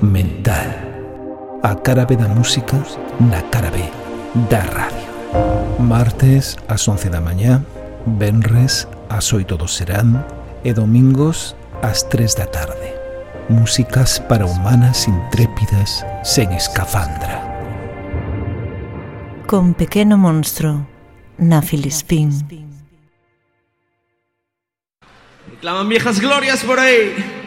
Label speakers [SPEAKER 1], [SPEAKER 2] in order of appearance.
[SPEAKER 1] mental. A cara B da música na cara B da radio. Martes ás 11 da mañá, venres ás 8 do serán e domingos ás 3 da tarde. Músicas para humanas intrépidas sen escafandra.
[SPEAKER 2] Con Pequeno Monstro na Filispín.
[SPEAKER 3] Claman viejas glorias por ahí.